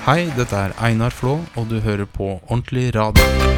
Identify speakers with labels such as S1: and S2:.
S1: Hei, dette er Einar Flå, og du hører på Ordentlig Radio.